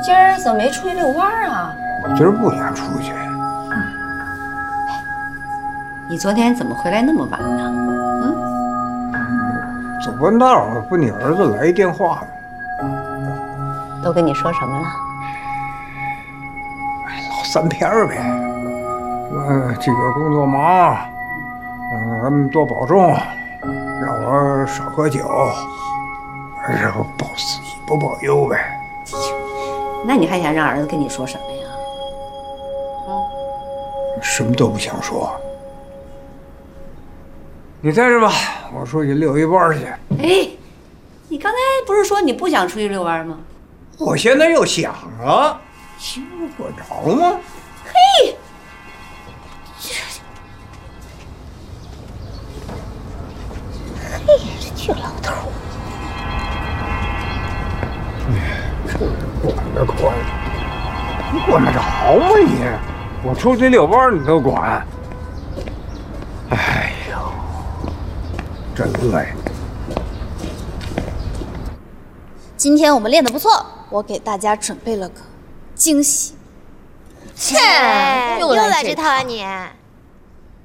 今儿怎么没出去遛弯啊？ 我今儿不想出去。 你昨天怎么回来那么晚呢？ 走半道不你儿子来一电话吗？ 都跟你说什么了？ 老三片儿呗。这个工作忙，咱们多保重，让我少喝酒，然后保司机不保佑呗。 那你还想让儿子跟你说什么呀？ 什么都不想说。你在这吧，我出去遛一弯去。 哎，你刚才不是说你不想出去遛弯吗？ 我现在又想了，听不着吗？ 嘿，这老头， 管得宽，你管得着吗你？我出去遛弯你都管？哎呦，真累。 今天我们练得不错，我给大家准备了个惊喜。 切，又来这套啊你！